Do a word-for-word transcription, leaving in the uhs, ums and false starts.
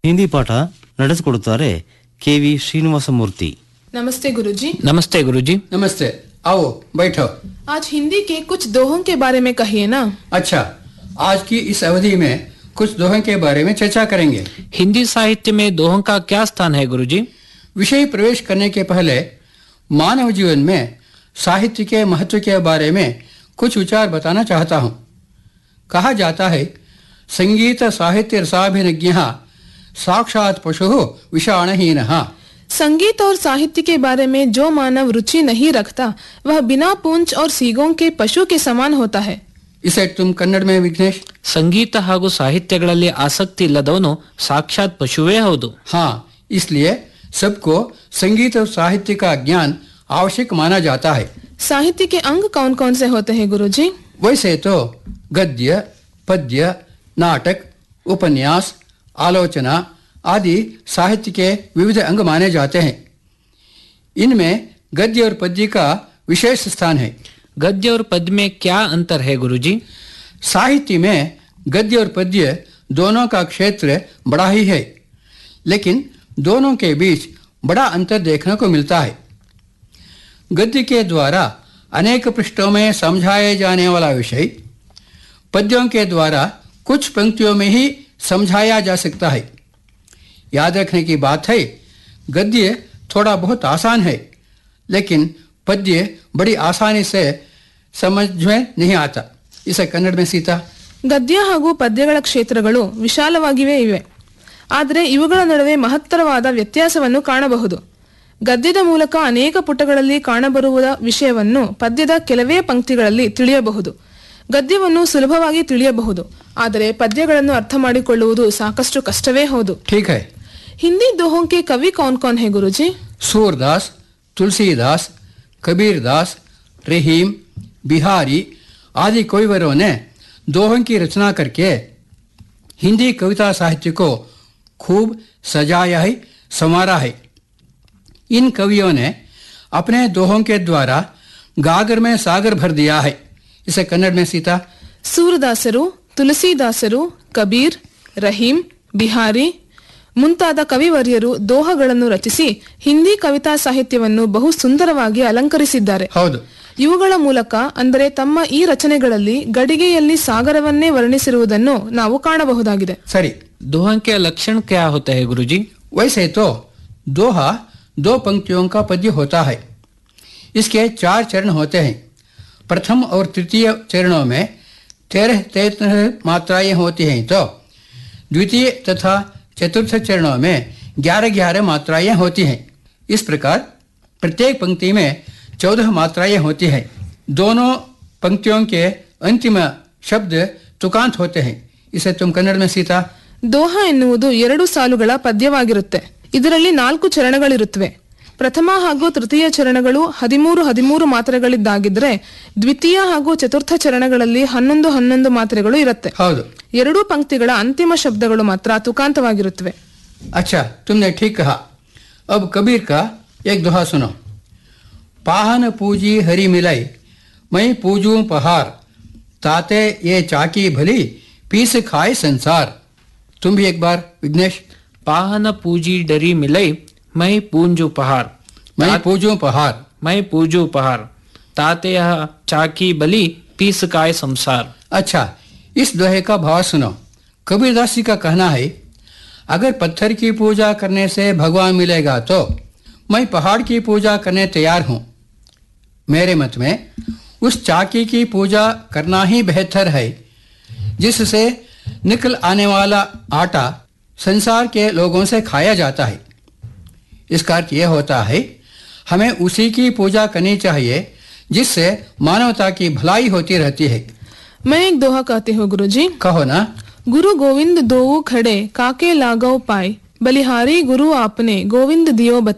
ಹಿಂದಿ ಪಾಠ ನಡೆಸಿಕೊಡುತ್ತಾರೆ ಕೆವಿ ಶ್ರೀನಿವಾಸ ಮೂರ್ತಿ. नमस्ते गुरुजी। नमस्ते गुरुजी। नमस्ते, आओ बैठो। आज हिंदी के कुछ दोहों के बारे में कहिए ना। अच्छा, आज की इस अवधि में कुछ दोहों के बारे में चर्चा करेंगे। हिंदी साहित्य में दोहों का क्या स्थान है गुरुजी? विषय प्रवेश करने के पहले मानव जीवन में साहित्य के महत्व के बारे में कुछ विचार बताना चाहता हूँ। कहा जाता है, संगीत साहित्य रसाभिनज्ञः साक्षात पशु विषाणहीनः। संगीत और साहित्य के बारे में जो मानव रुचि नहीं रखता वह बिना पूंछ और सीगों के पशु के समान होता है। इसे तुम कन्नड़ में विघ्नेश? ಸಂಗೀತ ಹಾಗೂ ಸಾಹಿತ್ಯಗಳಲ್ಲಿ ಆಸಕ್ತಿ ಇಲ್ಲದವನು ಸಾಕ್ಷಾತ್ ಪಶುವೇ ಹೌದು. हाँ, इसलिए सबको संगीत और साहित्य का ज्ञान आवश्यक माना जाता है। साहित्य के अंग कौन कौन से होते हैं गुरुजी? वैसे तो गद्य, पद्य, नाटक, उपन्यास, आलोचना आदि साहित्य के विविध अंग माने जाते हैं। इनमें गद्य और पद्य का विशेष स्थान है। गद्य और पद्य में क्या अंतर है गुरुजी? साहित्य में गद्य और पद्य दोनों का क्षेत्र बड़ा ही है, लेकिन दोनों के बीच बड़ा अंतर देखने को मिलता है। गद्य के द्वारा अनेक पृष्ठों में समझाए जाने वाला विषय पद्यों के द्वारा कुछ पंक्तियों में ही समझाया जा सकता है। याद रखने की बात है, गद्य थोड़ा बहुत आसान है, लेकिन पद्य बड़ी आसानी से समझ में नहीं आता। इसे कन्नड़ में सीता? ಗದ್ಯ ಹಾಗೂ ಪದ್ಯಗಳ ಕ್ಷೇತ್ರಗಳು ವಿಶಾಲವಾಗಿವೆ ಇವೆ, ಆದರೆ ಇವುಗಳ ನಡುವೆ ಮಹತ್ತರವಾದ ವ್ಯತ್ಯಾಸವನ್ನು ಕಾಣಬಹುದು. ಗದ್ಯದ ಮೂಲಕ ಅನೇಕ ಪುಟಗಳಲ್ಲಿ ಕಾಣಬರುವ ವಿಷಯವನ್ನು ಪದ್ಯದ ಕೆಲವೇ ಪಂಕ್ತಿಗಳಲ್ಲಿ ತಿಳಿಯಬಹುದು. ಗದ್ಯವನ್ನು ಸುಲಭವಾಗಿ ತಿಳಿಯಬಹುದು, ಆದರೆ ಪದ್ಯಗಳನ್ನು ಅರ್ಥ ಮಾಡಿಕೊಳ್ಳುವುದು ಸಾಕಷ್ಟು ಕಷ್ಟವೇ ಹೌದು. ठीक है। हिंदी दोहों के कवि कौन कौन है गुरुजी? सूरदास, तुलसीदास, कबीरदास, रहीम, बिहारी आदि कविवरों ने दोहों की रचना करके हिंदी कविता साहित्य को खूब सजाया है, संवारा है। इन कवियों ने अपने दोहों के द्वारा गागर में सागर भर दिया है। इसे कन्नड़ में सीता? ಸೂರದಾಸರು, ತುಳಸಿದಾಸರು, ಕಬೀರ್, ರಹೀಂ, ಬಿಹಾರಿ ಮುಂತಾದ ಕವಿವರ್ಯರು ದೋಹಗಳನ್ನು ರಚಿಸಿ ಹಿಂದಿ ಕವಿತಾ ಸಾಹಿತ್ಯವನ್ನು ಬಹು ಸುಂದರವಾಗಿ ಅಲಂಕರಿಸಿದ್ದಾರೆ. ಹೌದು. ಇವುಗಳ ಮೂಲಕ ಅಂದರೆ ತಮ್ಮ ಈ ರಚನೆಗಳಲ್ಲಿ ಗಡಿಗೆಯಲ್ಲಿ ಸಾಗರವನ್ನೇ ವರ್ಣಿಸಿರುವುದನ್ನು ನಾವು ಕಾಣಬಹುದಾಗಿದೆ. सरी। दोहों के लक्षण क्या होते हैं गुरुजी? वैसे तो दोहा दो पंक्तियों का पद्य होता है। इसके चार चरण होते हैं। प्रथम और तृतीय चरणों में तेरह तेरह मात्राएं होती हैं, तो द्वितीय तथा चतुर्थ चरणों में ग्यारह ग्यारह मात्राएं होती हैं। इस प्रकार प्रत्येक पंक्ति में चौदह मात्राएं होती हैं। दोनों पंक्तियों के अंतिम शब्द तुकांत होते हैं। इसे तुम कन्नड़ में सीता? ದೋಹ ಎನ್ನುವುದು ಎರಡು ಸಾಲುಗಳ ಪದ್ಯವಾಗಿರುತ್ತೆ. ಇದರಲ್ಲಿ ನಾಲ್ಕು ಚರಣಗಳಿರುತ್ತವೆ. ಪ್ರಥಮ ಹಾಗೂ ತೃತೀಯ ಚರಣಗಳು ಹದಿಮೂರು ಹದಿಮೂರು ಮಾತ್ರೆಗಳಿದ್ದಾಗಿದ್ರೆ ದ್ವಿತೀಯ ಹಾಗೂ ಚತುರ್ಥ ಚರಣಗಳಲ್ಲಿ ಹನ್ನೊಂದು ಹನ್ನೊಂದು ಮಾತ್ರೆಗಳು ಇರುತ್ತೆ. ಹೌದು. ಎರಡೂ ಪಂಕ್ತಿಗಳ ಅಂತಿಮ ಶಬ್ದಗಳು ಮಾತ್ರ ತುಕಾಂತವಾಗಿರುತ್ತವೆ. अच्छा, तुमने ठीक कहा। अब कबीर का एक दोहा सुनो। पाहन पूजी हरि मिलाई, मैं पूजूं पहार, ताते ये चाकी भली, पीस खाए संसार। तुम भी एक बार विघ्नेश? पाहन पूजी डरी मिलई, मैं पूंजू पहार, मैं पूजूं पहार, मैं पूजू पहार, ताते यह चाकी बली, पीस काय संसार। अच्छा, इस दोहे का भाव सुनो। कबीरदास जी का कहना है, अगर पत्थर की पूजा करने से भगवान मिलेगा तो मैं पहाड़ की पूजा करने तैयार हूँ। मेरे मत में उस चाकी की पूजा करना ही बेहतर है जिससे निकल आने वाला आटा संसार के लोगों से खाया जाता है। इसका अर्थ यह होता है, हमें उसी की पूजा करनी चाहिए जिससे मानवता की भलाई होती रहती है। मैं एक दोहा कहती हूँ गुरुजी। कहो ना। गुरु गोविंद दोऊ खड़े, काके लागो पाए, बलिहारी गुरु आपने गोविंद दियो बत